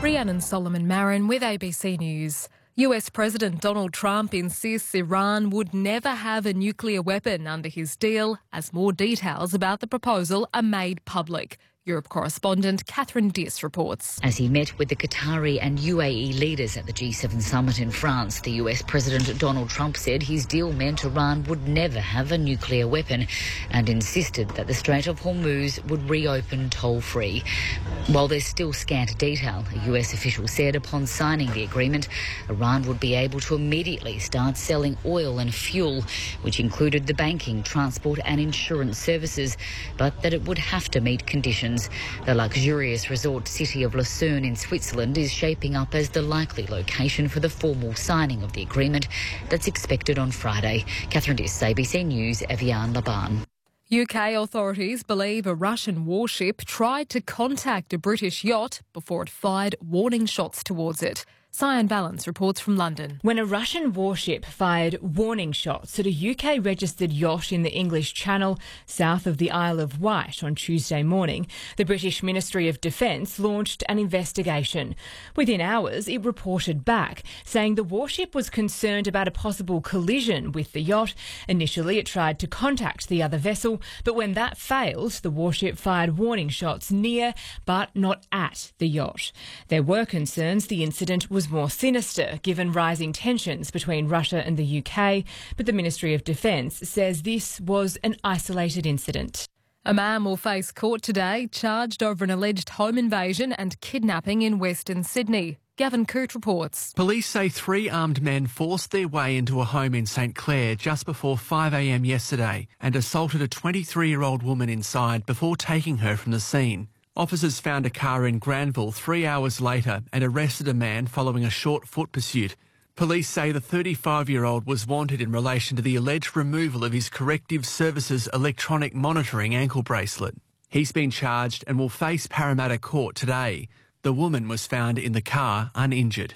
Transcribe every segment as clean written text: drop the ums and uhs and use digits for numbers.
Rhiannon Solomon-Marin with ABC News. US President Donald Trump insists Iran would never have a nuclear weapon under his deal as more details about the proposal are made public. Europe correspondent Catherine Diss reports. As he met with the Qatari and UAE leaders at the G7 summit in France, the US President Donald Trump said his deal meant Iran would never have a nuclear weapon and insisted that the Strait of Hormuz would reopen toll-free. While there's still scant detail, a US official said upon signing the agreement, Iran would be able to immediately start selling oil and fuel, which included the banking, transport and insurance services, but that it would have to meet conditions. The luxurious resort city of Lucerne in Switzerland is shaping up as the likely location for the formal signing of the agreement that's expected on Friday. Catherine Diss, ABC News, Evian Laban. UK authorities believe a Russian warship tried to contact a British yacht before it fired warning shots towards it. Cyan Balance reports from London. When a Russian warship fired warning shots at a UK-registered yacht in the English Channel south of the Isle of Wight on Tuesday morning, the British Ministry of Defence launched an investigation. Within hours, it reported back, saying the warship was concerned about a possible collision with the yacht. Initially, it tried to contact the other vessel, but when that failed, the warship fired warning shots near, but not at, the yacht. There were concerns the incident was more sinister given rising tensions between Russia and the UK, but the Ministry of Defence says this was an isolated incident. A man will face court today charged over an alleged home invasion and kidnapping in Western Sydney. Gavin Coote reports. Police say 3 armed men forced their way into a home in St Clair just before 5 a.m. yesterday and assaulted a 23-year-old woman inside before taking her from the scene. Officers found a car in Granville 3 hours later and arrested a man following a short foot pursuit. Police say the 35-year-old was wanted in relation to the alleged removal of his Corrective Services electronic monitoring ankle bracelet. He's been charged and will face Parramatta Court today. The woman was found in the car uninjured.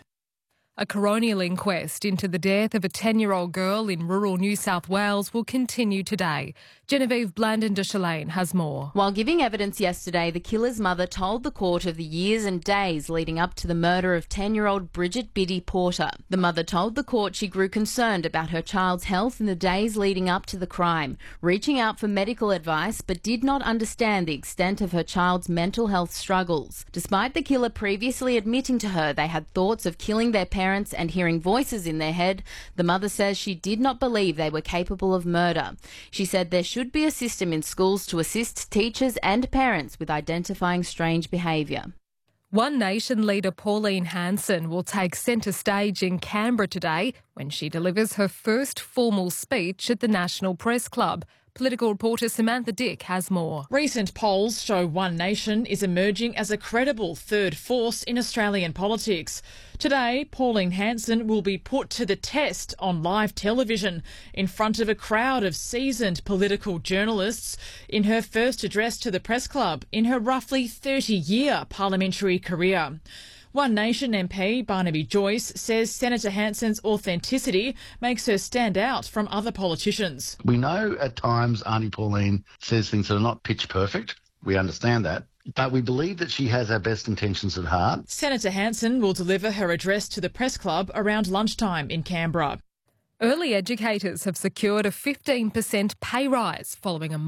A coronial inquest into the death of a 10-year-old girl in rural New South Wales will continue today. Genevieve Blandon de Chalane has more. While giving evidence yesterday, the killer's mother told the court of the years and days leading up to the murder of 10-year-old Bridget Biddy Porter. The mother told the court she grew concerned about her child's health in the days leading up to the crime, reaching out for medical advice but did not understand the extent of her child's mental health struggles. Despite the killer previously admitting to her they had thoughts of killing their parents and hearing voices in their head, the mother says she did not believe they were capable of murder. She said there should be a system in schools to assist teachers and parents with identifying strange behaviour. One Nation leader Pauline Hanson will take centre stage in Canberra today when she delivers her first formal speech at the National Press Club. Political reporter Samantha Dick has more. Recent polls show One Nation is emerging as a credible third force in Australian politics. Today, Pauline Hanson will be put to the test on live television in front of a crowd of seasoned political journalists in her first address to the Press Club in her roughly 30-year parliamentary career. One Nation MP Barnaby Joyce says Senator Hanson's authenticity makes her stand out from other politicians. We know at times Auntie Pauline says things that are not pitch perfect. We understand that. But we believe that she has our best intentions at heart. Senator Hanson will deliver her address to the Press Club around lunchtime in Canberra. Early educators have secured a 15% pay rise following a